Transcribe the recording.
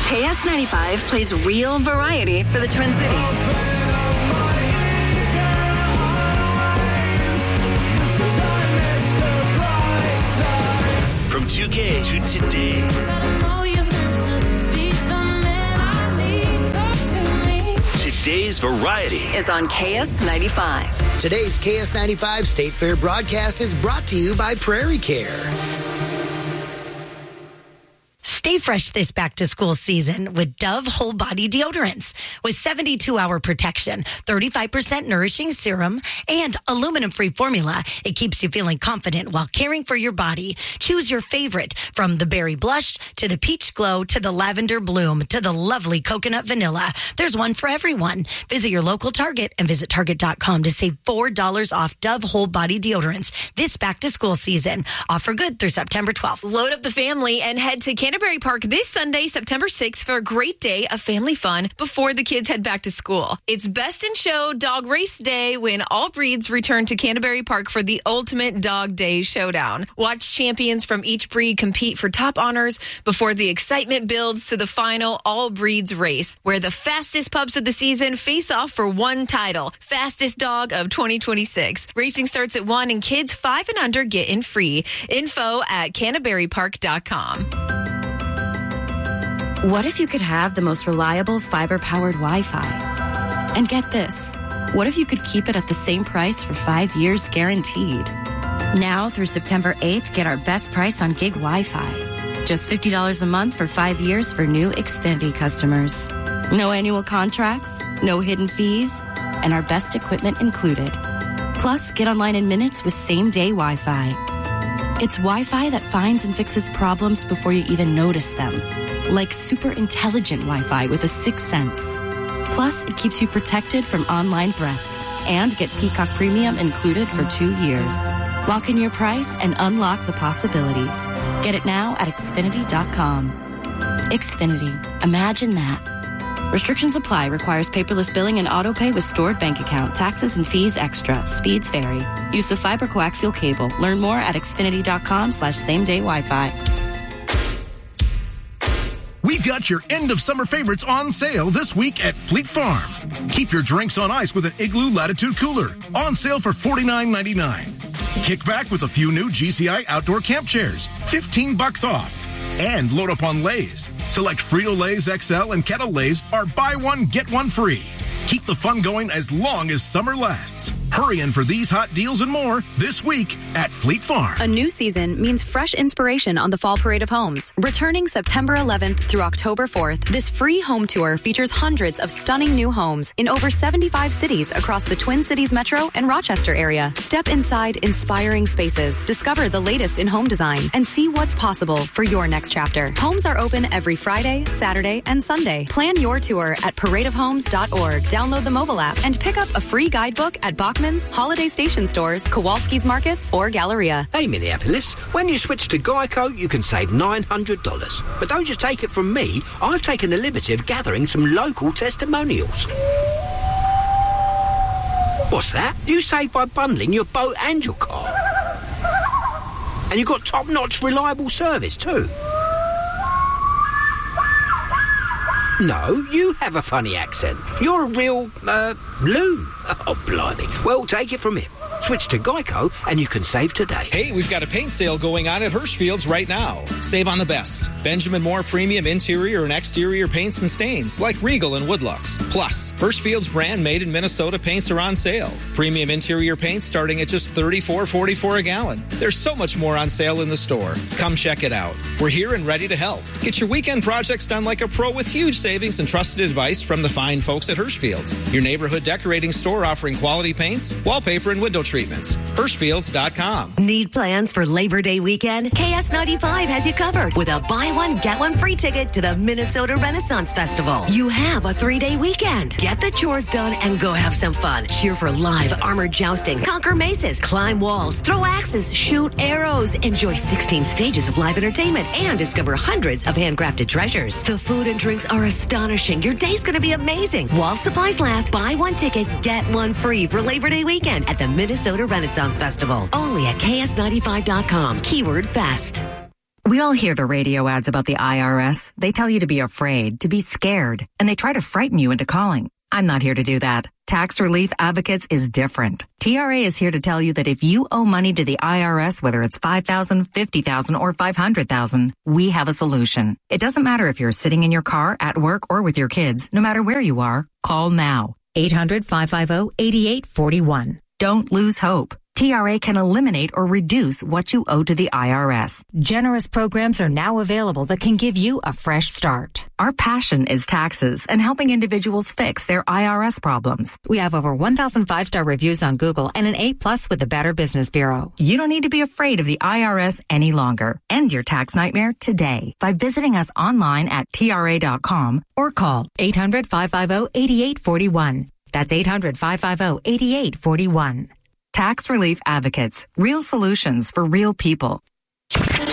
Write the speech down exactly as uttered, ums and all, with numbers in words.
K S ninety-five plays real variety for the Twin Cities. From two K to today. Today's variety is on K S ninety-five. Today's K S ninety-five State Fair broadcast is brought to you by Prairie Care. Stay fresh this back-to-school season with Dove Whole Body Deodorants. With seventy-two hour protection, thirty-five percent nourishing serum, and aluminum-free formula, it keeps you feeling confident while caring for your body. Choose your favorite, from the berry blush to the peach glow to the lavender bloom to the lovely coconut vanilla. There's one for everyone. Visit your local Target and visit Target dot com to save four dollars off Dove Whole Body Deodorants this back-to-school season. Offer good through September twelfth. Load up the family and head to Canterbury Park this Sunday, September sixth, for a great day of family fun before the kids head back to school. It's Best in Show Dog Race Day when all breeds return to Canterbury Park for the ultimate Dog Day showdown. Watch champions from each breed compete for top honors before the excitement builds to the final all breeds race, where the fastest pups of the season face off for one title, Fastest Dog of twenty twenty-six. Racing starts at one and kids five and under get in free. Info at canterbury park dot com. What if you could have the most reliable fiber-powered Wi-Fi? And get this, what if you could keep it at the same price for five years guaranteed? Now through September eighth, get our best price on gig Wi-Fi. Just fifty dollars a month for five years for new Xfinity customers. No annual contracts, no hidden fees, and our best equipment included. Plus, get online in minutes with same-day Wi-Fi. It's Wi-Fi that finds and fixes problems before you even notice them. Like super intelligent Wi-Fi with a sixth sense. Plus, it keeps you protected from online threats. And get Peacock Premium included for two years. Lock in your price and unlock the possibilities. Get it now at Xfinity dot com. Xfinity. Imagine that. Restrictions apply. Requires paperless billing and auto pay with stored bank account. Taxes and fees extra. Speeds vary. Use of fiber coaxial cable. Learn more at Xfinity dot com slash same day Wi-Fi. We've got your end of summer favorites on sale this week at Fleet Farm. Keep your drinks on ice with an Igloo Latitude Cooler. On sale for forty-nine ninety-nine. Kick back with a few new G C I outdoor camp chairs. fifteen bucks off. And load up on Lay's. Select Frito-Lay's X L and Kettle Lay's are buy one, get one free. Keep the fun going as long as summer lasts. Hurry in for these hot deals and more this week at Fleet Farm. A new season means fresh inspiration on the Fall Parade of Homes. Returning September eleventh through October fourth, this free home tour features hundreds of stunning new homes in over seventy-five cities across the Twin Cities Metro and Rochester area. Step inside inspiring spaces, discover the latest in home design, and see what's possible for your next chapter. Homes are open every Friday, Saturday, and Sunday. Plan your tour at parade of homes dot org. Download the mobile app and pick up a free guidebook at Bachman's, Holiday Station Stores, Kowalski's Markets, or Galleria. Hey, Minneapolis, when you switch to Geico, you can save nine hundred dollars. But don't just take it from me. I've taken the liberty of gathering some local testimonials. What's that? You save by bundling your boat and your car. And you've got top-notch reliable service, too. No, you have a funny accent. You're a real, uh, loon. Oh, blimey. Well, take it from him. Switch to Geico and you can save today. Hey, we've got a paint sale going on at Hirschfield's right now. Save on the best. Benjamin Moore premium interior and exterior paints and stains like Regal and Woodlux. Plus, Hirschfield's brand made in Minnesota paints are on sale. Premium interior paints starting at just thirty-four forty-four a gallon. There's so much more on sale in the store. Come check it out. We're here and ready to help. Get your weekend projects done like a pro with huge savings and trusted advice from the fine folks at Hirschfield's. Your neighborhood decorating store offering quality paints, wallpaper, and window treatments. Hirschfields dot com. Need plans for Labor Day weekend? K S ninety-five has you covered with a buy one, get one free ticket to the Minnesota Renaissance Festival. You have a three-day weekend. Get the chores done and go have some fun. Cheer for live armored jousting, conquer mazes, climb walls, throw axes, shoot arrows. Enjoy sixteen stages of live entertainment and discover hundreds of handcrafted treasures. The food and drinks are astonishing. Your day's going to be amazing. While supplies last, buy one ticket, get one free for Labor Day weekend at the Minnesota Renaissance Festival. Only at K S ninety-five dot com. Keyword fest. We We all hear the radio ads about the I R S. They tell you to be afraid, to be scared, and they try to frighten you into calling. I'm not here to do that. Tax Relief Advocates is different. T R A is here to tell you that if you owe money to the I R S, whether it's five thousand dollars, fifty thousand dollars, or five hundred thousand dollars, we have a solution. It doesn't matter if you're sitting in your car, at work, or with your kids. No matter where you are, call now. eight hundred, five five zero, eight eight four one. Don't lose hope. T R A can eliminate or reduce what you owe to the I R S. Generous programs are now available that can give you a fresh start. Our passion is taxes and helping individuals fix their I R S problems. We have over one thousand five-star reviews on Google and an A plus with the Better Business Bureau. You don't need to be afraid of the I R S any longer. End your tax nightmare today by visiting us online at T R A dot com or call eight hundred, five five zero, eight eight four one. That's eight hundred, five five zero, eight eight four one. Tax Relief Advocates. Real solutions for real people.